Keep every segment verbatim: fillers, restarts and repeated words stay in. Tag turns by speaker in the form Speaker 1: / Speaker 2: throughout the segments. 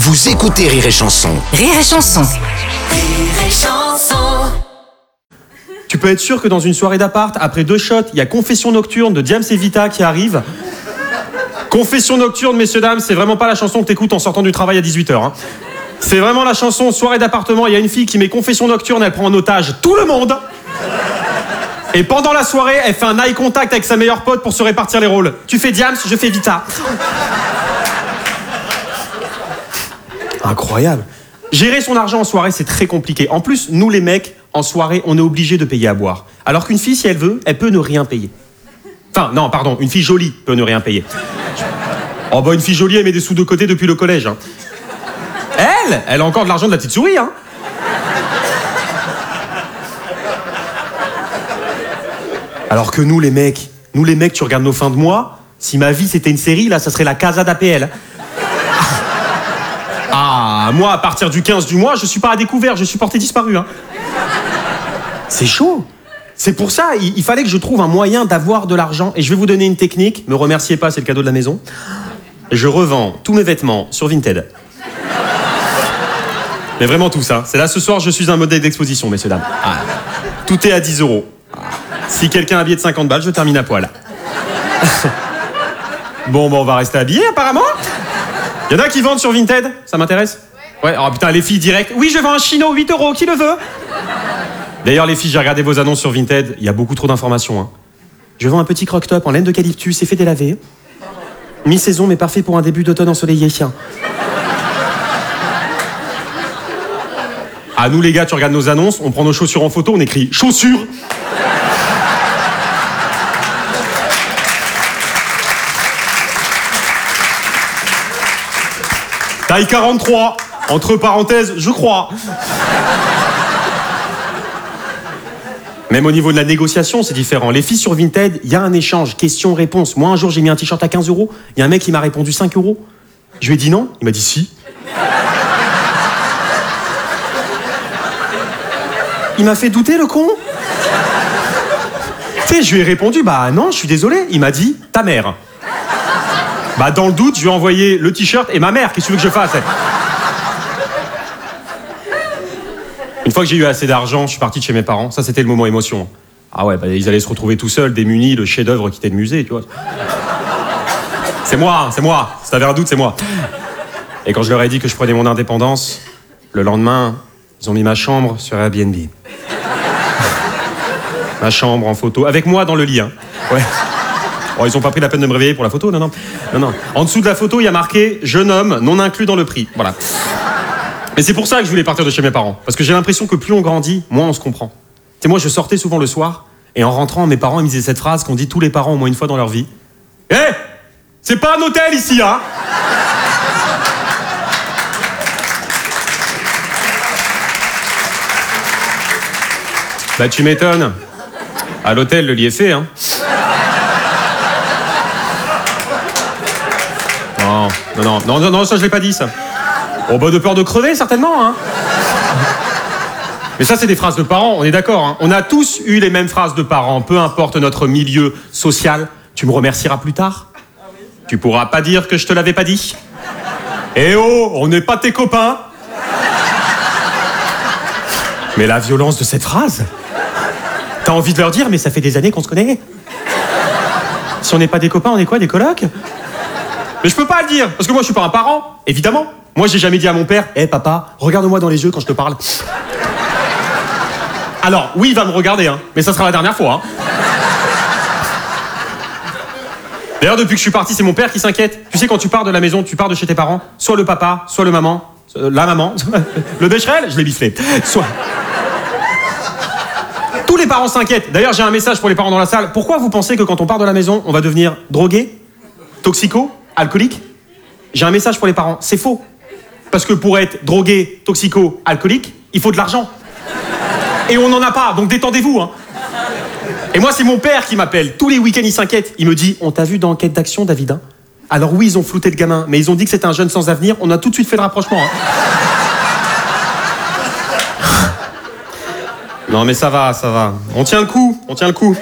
Speaker 1: Vous écoutez Rire et Chanson.
Speaker 2: Rire et Chanson.
Speaker 3: Rire et Chanson.
Speaker 4: Tu peux être sûr que dans une soirée d'appart, après deux shots, il y a Confession Nocturne de Diams et Vita qui arrive. Confession Nocturne, messieurs, dames, c'est vraiment pas la chanson que t'écoutes en sortant du travail à dix-huit heures. Hein. C'est vraiment la chanson soirée d'appartement, il y a une fille qui met Confession Nocturne, elle prend en otage tout le monde. Et pendant la soirée, elle fait un eye contact avec sa meilleure pote pour se répartir les rôles. Tu fais Diams, je fais Vita. Incroyable. Gérer son argent en soirée, c'est très compliqué. En plus, nous les mecs, en soirée, on est obligés de payer à boire. Alors qu'une fille, si elle veut, elle peut ne rien payer. Enfin, non, pardon, une fille jolie peut ne rien payer. Oh bah une fille jolie, elle met des sous de côté depuis le collège. Hein. Elle, elle a encore de l'argent de la petite souris. Hein. Alors que nous les mecs, nous les mecs, tu regardes nos fins de mois, si ma vie c'était une série, là, ça serait la Casa d'A P L. Ah, moi, à partir du quinze du mois, je suis pas à découvert, je suis porté disparu. Hein. C'est chaud. C'est pour ça, il, il fallait que je trouve un moyen d'avoir de l'argent. Et je vais vous donner une technique. Me remerciez pas, c'est le cadeau de la maison. Je revends tous mes vêtements sur Vinted. Mais vraiment tout ça. C'est là, ce soir, je suis un modèle d'exposition, messieurs, dames. Ah. Tout est à dix euros. Si quelqu'un a un billet de cinquante balles, je termine à poil. Bon, bon, on va rester habillés, apparemment. Y'en a qui vendent sur Vinted, ça m'intéresse? Ouais, oh putain, les filles direct. Oui, je vends un chino, huit euros, qui le veut? D'ailleurs, les filles, j'ai regardé vos annonces sur Vinted, il y a beaucoup trop d'informations. Hein. Je vends un petit croque-top en laine d'eucalyptus, c'est fait délaver. Mi-saison, mais parfait pour un début d'automne ensoleillé. Ah, nous les gars, tu regardes nos annonces, on prend nos chaussures en photo, on écrit chaussures. Taille quarante-trois, entre parenthèses, je crois. Même au niveau de la négociation, c'est différent. Les filles sur Vinted, il y a un échange, question-réponse. Moi, un jour, j'ai mis un t-shirt à quinze euros. Il y a un mec qui m'a répondu cinq euros. Je lui ai dit non. Il m'a dit si. Il m'a fait douter, le con. Tu sais, je lui ai répondu, bah non, je suis désolé. Il m'a dit, ta mère. Bah, dans le doute, je lui ai envoyé le t-shirt et ma mère. Qu'est-ce que tu veux que je fasse? Une fois que j'ai eu assez d'argent, je suis parti de chez mes parents. Ça, c'était le moment émotion. Ah ouais, bah, ils allaient se retrouver tout seuls, démunis, le chef-d'œuvre quittait le musée, tu vois. C'est moi, c'est moi. Si t'avais un doute, c'est moi. Et quand je leur ai dit que je prenais mon indépendance, le lendemain, ils ont mis ma chambre sur Airbnb. Ma chambre en photo, avec moi dans le lit, hein. Ouais. Oh, ils ont pas pris la peine de me réveiller pour la photo, non, non. Non, non. En dessous de la photo, il y a marqué « Jeune homme, non inclus dans le prix ». Voilà. Et c'est pour ça que je voulais partir de chez mes parents. Parce que j'ai l'impression que plus on grandit, moins on se comprend. Tu sais, moi, je sortais souvent le soir, et en rentrant, mes parents ils me disaient cette phrase qu'ont dit tous les parents au moins une fois dans leur vie. « Hé, hey, c'est pas un hôtel ici, hein !» Bah, tu m'étonnes. À l'hôtel, le lit est fait, hein. Non, non, non, non, non, ça je l'ai pas dit, ça. Oh bah de peur de crever, certainement, hein. Mais ça, c'est des phrases de parents, on est d'accord, hein. On a tous eu les mêmes phrases de parents, peu importe notre milieu social. Tu me remercieras plus tard. Tu pourras pas dire que je te l'avais pas dit. Eh oh, on n'est pas tes copains. Mais la violence de cette phrase, t'as envie de leur dire, mais ça fait des années qu'on se connaît. Si on n'est pas des copains, on est quoi, des colocs? Mais je peux pas le dire, parce que moi je suis pas un parent, évidemment. Moi j'ai jamais dit à mon père, hé hey, papa, regarde-moi dans les yeux quand je te parle. Alors, oui, il va me regarder, hein, mais ça sera la dernière fois. Hein. D'ailleurs, depuis que je suis parti, c'est mon père qui s'inquiète. Tu sais, quand tu pars de la maison, tu pars de chez tes parents, soit le papa, soit le maman, euh, la maman, le bécherel, je l'ai bifflé. Soit... Tous les parents s'inquiètent. D'ailleurs, j'ai un message pour les parents dans la salle. Pourquoi vous pensez que quand on part de la maison, on va devenir drogué, toxico, alcoolique? J'ai un message pour les parents, c'est faux. Parce que pour être drogué, toxico, alcoolique, il faut de l'argent. Et on n'en a pas, donc détendez-vous. Hein. Et moi, c'est mon père qui m'appelle. Tous les week-ends, il s'inquiète. Il me dit, on t'a vu dans Enquête d'action, David, hein? Alors oui, ils ont flouté le gamin, mais ils ont dit que c'était un jeune sans avenir. On a tout de suite fait le rapprochement. Hein. Non, mais ça va, ça va. On tient le coup, on tient le coup.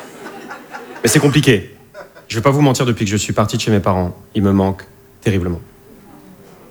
Speaker 4: Mais c'est compliqué. Je vais pas vous mentir, depuis que je suis parti de chez mes parents, il me manque terriblement.